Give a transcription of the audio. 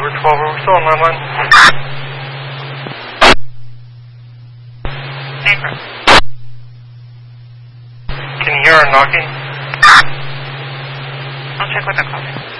November 12, we're still on landline. Bankrupt. Can you hear her knocking? I'll check with the call.